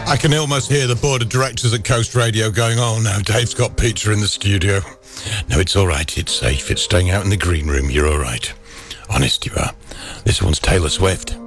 I can almost hear the board of directors at Coast Radio going, oh no, Dave's got pizza in the studio. No, it's all right. It's safe. It's staying out in the green room. You're all right. Honest you are. This one's Taylor Swift.